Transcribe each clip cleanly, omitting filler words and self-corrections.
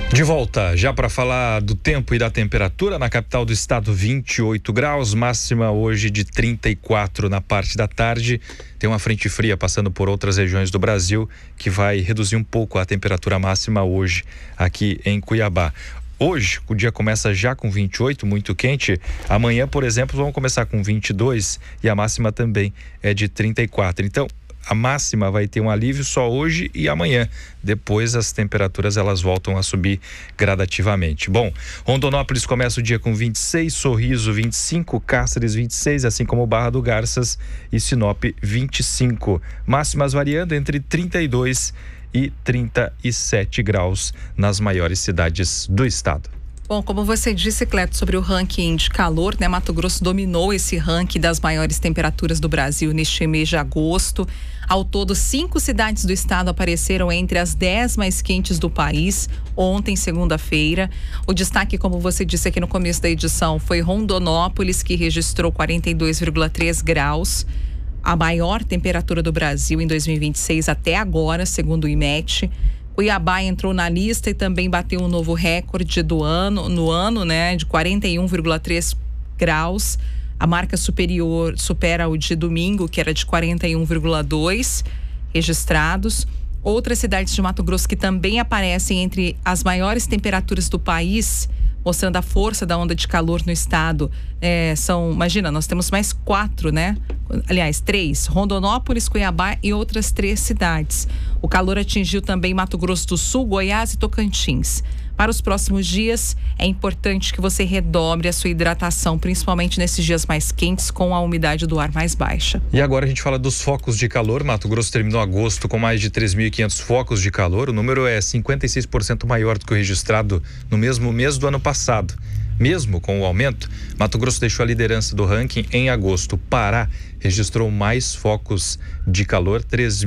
De volta, já para falar do tempo e da temperatura, na capital do estado 28 graus, máxima hoje de 34 na parte da tarde. Tem uma frente fria passando por outras regiões do Brasil que vai reduzir um pouco a temperatura máxima hoje aqui em Cuiabá. Hoje o dia começa já com 28, muito quente. Amanhã, por exemplo, vamos começar com 22 e a máxima também é de 34. Então, a máxima vai ter um alívio só hoje e amanhã. Depois as temperaturas elas voltam a subir gradativamente. Bom, Rondonópolis começa o dia com 26, Sorriso 25, Cáceres 26, assim como Barra do Garças e Sinop 25. Máximas variando entre 32 e 37 graus nas maiores cidades do estado. Bom, como você disse, Cleto, sobre o ranking de calor, né? Mato Grosso dominou esse ranking das maiores temperaturas do Brasil neste mês de agosto. Ao todo, 5 cidades do estado apareceram entre as 10 mais quentes do país, ontem, segunda-feira. O destaque, como você disse aqui no começo da edição, foi Rondonópolis, que registrou 42,3 graus. A maior temperatura do Brasil em 2026 até agora, segundo o IMET. Cuiabá entrou na lista e também bateu um novo recorde do ano, né, de 41,3 graus. A marca supera o de domingo, que era de 41,2 registrados. Outras cidades de Mato Grosso que também aparecem entre as maiores temperaturas do país, mostrando a força da onda de calor no estado, imagina, nós temos mais 4, né? Aliás, 3, Rondonópolis, Cuiabá e outras 3 cidades. O calor atingiu também Mato Grosso do Sul, Goiás e Tocantins. Para os próximos dias, é importante que você redobre a sua hidratação, principalmente nesses dias mais quentes, com a umidade do ar mais baixa. E agora a gente fala dos focos de calor. Mato Grosso terminou agosto com mais de 3.500 focos de calor. O número é 56% maior do que o registrado no mesmo mês do ano passado. Mesmo com o aumento, Mato Grosso deixou a liderança do ranking em agosto. O Pará registrou mais focos de calor,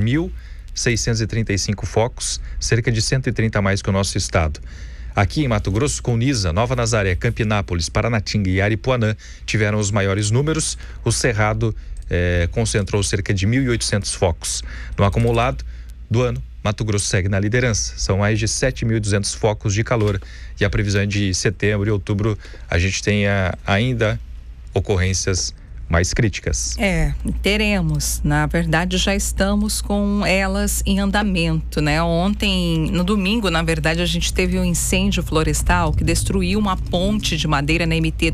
3.635 focos, cerca de 130 a mais que o nosso estado. Aqui em Mato Grosso, Coniza, Nova Nazaré, Campinápolis, Paranatinga e Aripuanã tiveram os maiores números. O Cerrado concentrou cerca de 1.800 focos. No acumulado do ano, Mato Grosso segue na liderança. São mais de 7.200 focos de calor. E a previsão é de setembro e outubro a gente tenha ainda ocorrências mais críticas. Teremos. Na verdade, já estamos com elas em andamento, né? Ontem, no domingo, na verdade, a gente teve um incêndio florestal que destruiu uma ponte de madeira na MT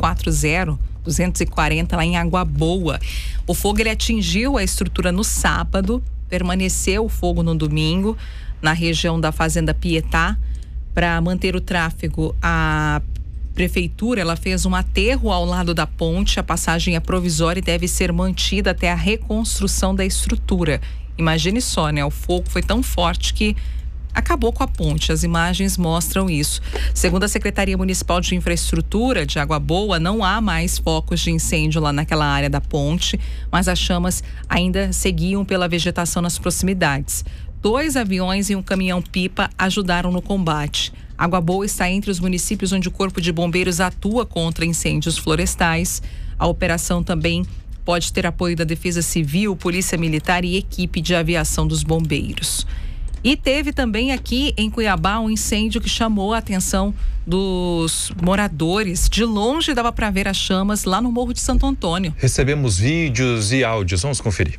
240 lá em Água Boa. O fogo ele atingiu a estrutura no sábado, permaneceu o fogo no domingo, na região da Fazenda Pietá. Para manter o tráfego, a prefeitura ela fez um aterro ao lado da ponte. A passagem é provisória e deve ser mantida até a reconstrução da estrutura. Imagine só, né? O fogo foi tão forte que acabou com a ponte. As imagens mostram isso. Segundo a Secretaria Municipal de Infraestrutura de Água Boa, não há mais focos de incêndio lá naquela área da ponte, mas as chamas ainda seguiam pela vegetação nas proximidades. 2 aviões e um caminhão-pipa ajudaram no combate. Água Boa está entre os municípios onde o Corpo de Bombeiros atua contra incêndios florestais. A operação também pode ter apoio da Defesa Civil, Polícia Militar e equipe de aviação dos bombeiros. E teve também aqui em Cuiabá um incêndio que chamou a atenção dos moradores. De longe dava para ver as chamas lá no Morro de Santo Antônio. Recebemos vídeos e áudios, vamos conferir.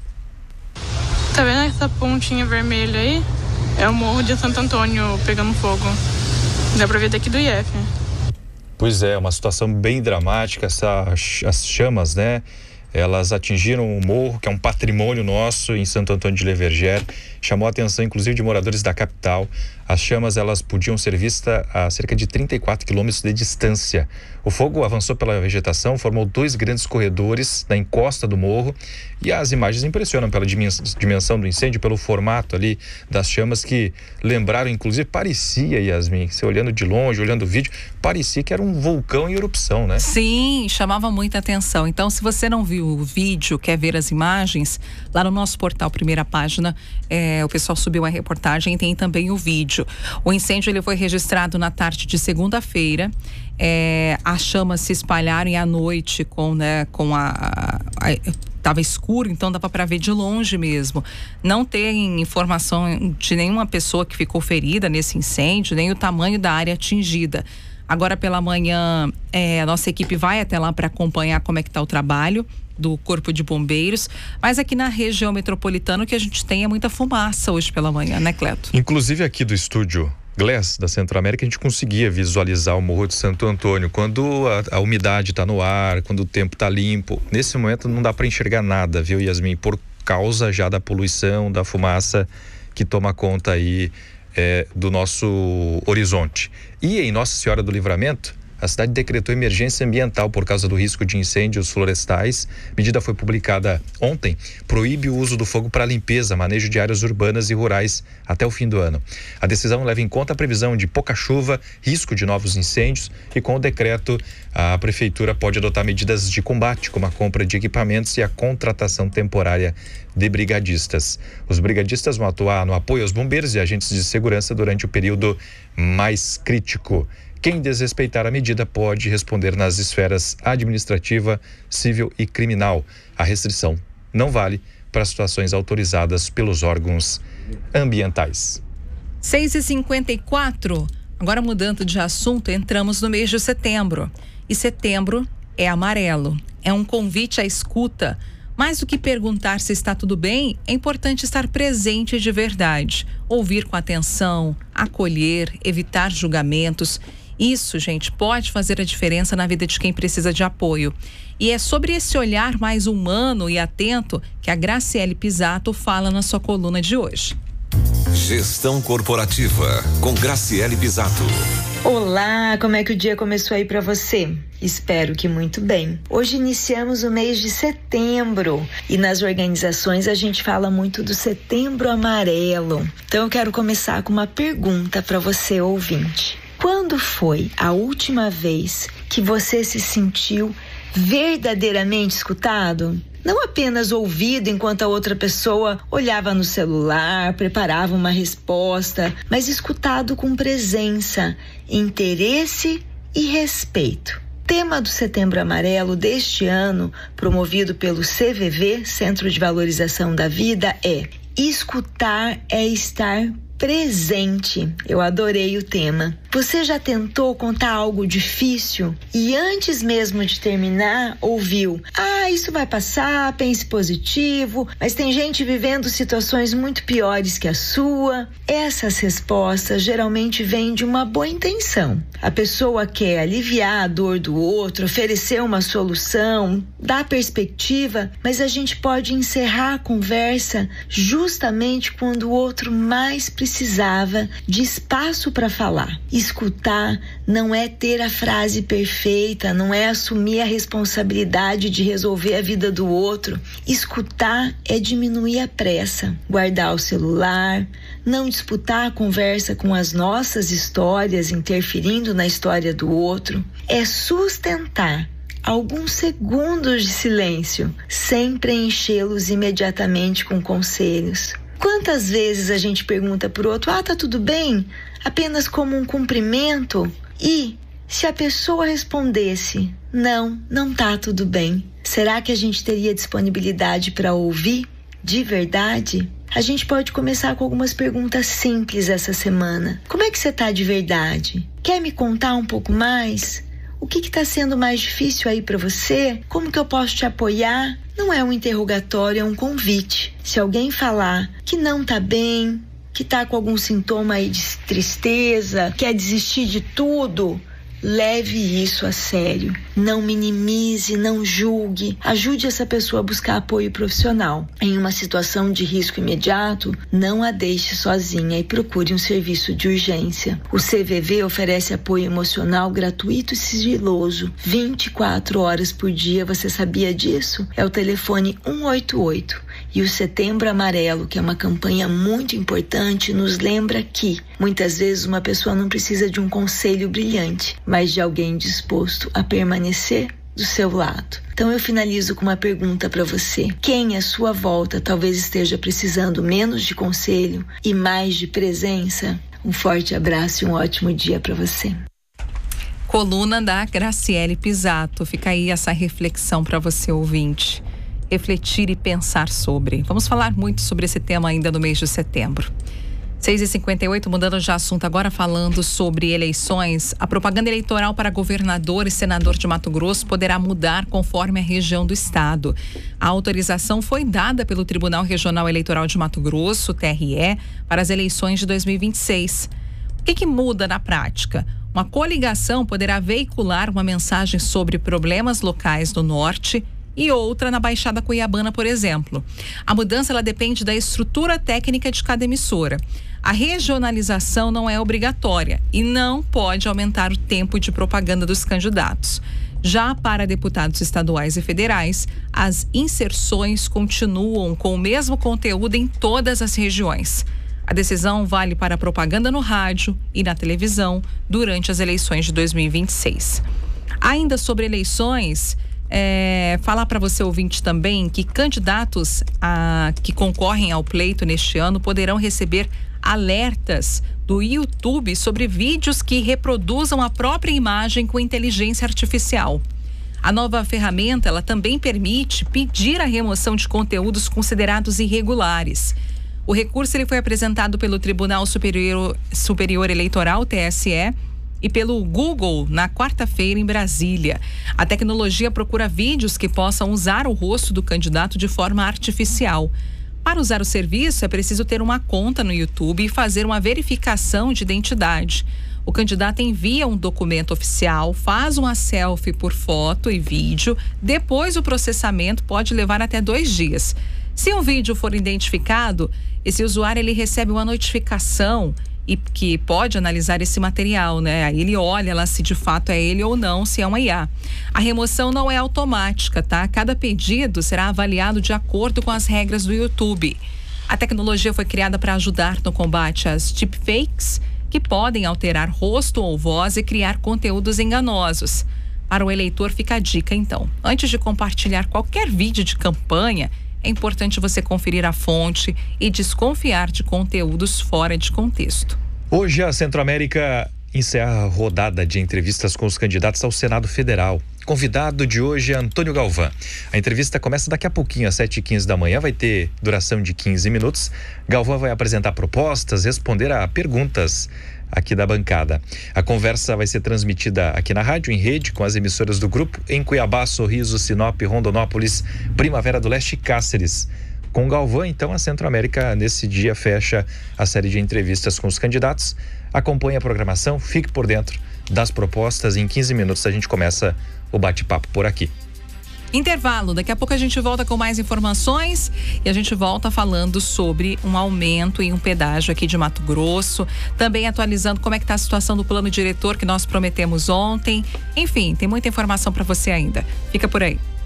Tá vendo essa pontinha vermelha aí? É o Morro de Santo Antônio pegando fogo. Dá pra ver daqui do IF. Pois é, uma situação bem dramática. As chamas, né? Elas atingiram o morro, que é um patrimônio nosso em Santo Antônio de Leverger. Chamou a atenção, inclusive, de moradores da capital. As chamas, elas podiam ser vistas a cerca de 34 quilômetros de distância. O fogo avançou pela vegetação, formou 2 grandes corredores na encosta do morro. E as imagens impressionam pela dimensão do incêndio, pelo formato ali das chamas que lembraram, inclusive, parecia, Yasmin, você olhando de longe, olhando o vídeo, parecia que era um vulcão em erupção, né? Sim, chamava muita atenção. Então, se você não viu o vídeo, quer ver as imagens, lá no nosso portal Primeira Página, o pessoal subiu a reportagem e tem também o vídeo. O incêndio ele foi registrado na tarde de segunda-feira. As chamas se espalharam e à noite estava escuro, então dava para ver de longe mesmo. Não tem informação de nenhuma pessoa que ficou ferida nesse incêndio, nem o tamanho da área atingida. Agora pela manhã, a nossa equipe vai até lá para acompanhar como é que está o trabalho do Corpo de Bombeiros, mas aqui na região metropolitana o que a gente tem é muita fumaça hoje pela manhã, né, Cleto? Inclusive aqui do estúdio Glass da Centro-América, a gente conseguia visualizar o Morro de Santo Antônio quando a umidade está no ar, quando o tempo está limpo. Nesse momento não dá para enxergar nada, viu, Yasmin? Por causa já da poluição, da fumaça que toma conta aí do nosso horizonte. E em Nossa Senhora do Livramento, a cidade decretou emergência ambiental por causa do risco de incêndios florestais. A medida foi publicada ontem, proíbe o uso do fogo para limpeza, manejo de áreas urbanas e rurais até o fim do ano. A decisão leva em conta a previsão de pouca chuva, risco de novos incêndios e com o decreto a prefeitura pode adotar medidas de combate, como a compra de equipamentos e a contratação temporária de brigadistas. Os brigadistas vão atuar no apoio aos bombeiros e agentes de segurança durante o período mais crítico. Quem desrespeitar a medida pode responder nas esferas administrativa, civil e criminal. A restrição não vale para situações autorizadas pelos órgãos ambientais. 6h54. Agora mudando de assunto, entramos no mês de setembro. E setembro é amarelo. É um convite à escuta. Mais do que perguntar se está tudo bem, é importante estar presente de verdade. Ouvir com atenção, acolher, evitar julgamentos. Isso, gente, pode fazer a diferença na vida de quem precisa de apoio. E é sobre esse olhar mais humano e atento que a Graciele Pisato fala na sua coluna de hoje. Gestão Corporativa, com Graciele Pisato. Olá, como é que o dia começou aí para você? Espero que muito bem. Hoje iniciamos o mês de setembro e nas organizações a gente fala muito do Setembro Amarelo. Então eu quero começar com uma pergunta para você, ouvinte. Quando foi a última vez que você se sentiu verdadeiramente escutado? Não apenas ouvido enquanto a outra pessoa olhava no celular, preparava uma resposta, mas escutado com presença, interesse e respeito. Tema do Setembro Amarelo deste ano, promovido pelo CVV, Centro de Valorização da Vida, é: escutar é estar presente. Eu adorei o tema. Você já tentou contar algo difícil e antes mesmo de terminar ouviu: isso vai passar, pense positivo, mas tem gente vivendo situações muito piores que a sua? Essas respostas geralmente vêm de uma boa intenção. A pessoa quer aliviar a dor do outro, oferecer uma solução, dar perspectiva, mas a gente pode encerrar a conversa justamente quando o outro mais precisava de espaço para falar. Escutar não é ter a frase perfeita, não é assumir a responsabilidade de resolver a vida do outro. Escutar é diminuir a pressa, guardar o celular, não disputar a conversa com as nossas histórias, interferindo na história do outro. É sustentar alguns segundos de silêncio, sem preenchê-los imediatamente com conselhos. Quantas vezes a gente pergunta pro outro: tá tudo bem? Apenas como um cumprimento? E se a pessoa respondesse: não tá tudo bem, será que a gente teria disponibilidade para ouvir de verdade? A gente pode começar com algumas perguntas simples essa semana. Como é que você tá de verdade? Quer me contar um pouco mais? O que está sendo mais difícil aí para você? Como que eu posso te apoiar? Não é um interrogatório, é um convite. Se alguém falar que não tá bem, que tá com algum sintoma aí de tristeza, quer desistir de tudo, leve isso a sério. Não minimize, não julgue. Ajude essa pessoa a buscar apoio profissional. Em uma situação de risco imediato, não a deixe sozinha e procure um serviço de urgência. O CVV oferece apoio emocional gratuito e sigiloso, 24 horas por dia. Você sabia disso? É o telefone 188. E o Setembro Amarelo, que é uma campanha muito importante, nos lembra que muitas vezes uma pessoa não precisa de um conselho brilhante, mas de alguém disposto a permanecer do seu lado. Então eu finalizo com uma pergunta para você: quem à sua volta talvez esteja precisando menos de conselho e mais de presença? Um forte abraço e um ótimo dia para você. Coluna da Graciele Pisato. Fica aí essa reflexão para você, ouvinte. refletir e pensar sobre. Vamos falar muito sobre esse tema ainda no mês de setembro. 6h58, mudando de assunto agora, falando sobre eleições. A propaganda eleitoral para governador e senador de Mato Grosso poderá mudar conforme a região do estado. A autorização foi dada pelo Tribunal Regional Eleitoral de Mato Grosso, TRE, para as eleições de 2026. O que muda na prática? Uma coligação poderá veicular uma mensagem sobre problemas locais no norte e outra na Baixada Cuiabana, por exemplo. A mudança ela depende da estrutura técnica de cada emissora. A regionalização não é obrigatória e não pode aumentar o tempo de propaganda dos candidatos. Já para deputados estaduais e federais, as inserções continuam com o mesmo conteúdo em todas as regiões. A decisão vale para a propaganda no rádio e na televisão durante as eleições de 2026. Ainda sobre eleições, falar para você, ouvinte, também que candidatos que concorrem ao pleito neste ano poderão receber alertas do YouTube sobre vídeos que reproduzam a própria imagem com inteligência artificial. A nova ferramenta ela também permite pedir a remoção de conteúdos considerados irregulares. O recurso ele foi apresentado pelo Tribunal Superior Eleitoral, TSE, e pelo Google na quarta-feira em Brasília. A tecnologia procura vídeos que possam usar o rosto do candidato de forma artificial. Para usar o serviço, é preciso ter uma conta no YouTube e fazer uma verificação de identidade. O candidato envia um documento oficial, faz uma selfie por foto e vídeo. Depois, o processamento pode levar até 2 dias. Se um vídeo for identificado, esse usuário ele recebe uma notificação e que pode analisar esse material, né? Aí ele olha lá se de fato é ele ou não, se é uma IA. A remoção não é automática, tá? Cada pedido será avaliado de acordo com as regras do YouTube. A tecnologia foi criada para ajudar no combate às deepfakes, que podem alterar rosto ou voz e criar conteúdos enganosos. Para o eleitor fica a dica, então. Antes de compartilhar qualquer vídeo de campanha, é importante você conferir a fonte e desconfiar de conteúdos fora de contexto. Hoje a Centro-América encerra a rodada de entrevistas com os candidatos ao Senado Federal. Convidado de hoje é Antônio Galvão. A entrevista começa daqui a pouquinho, às 7h15 da manhã, vai ter duração de 15 minutos. Galvão vai apresentar propostas, responder a perguntas aqui da bancada. A conversa vai ser transmitida aqui na rádio, em rede, com as emissoras do grupo, em Cuiabá, Sorriso, Sinop, Rondonópolis, Primavera do Leste e Cáceres. Com o Galvão, então, a Centro-América, nesse dia, fecha a série de entrevistas com os candidatos. Acompanhe a programação, fique por dentro das propostas. Em 15 minutos a gente começa o bate-papo por aqui. Intervalo, daqui a pouco a gente volta com mais informações e a gente volta falando sobre um aumento em um pedágio aqui de Mato Grosso, também atualizando como é que está a situação do plano diretor que nós prometemos ontem. Enfim, tem muita informação para você ainda. Fica por aí.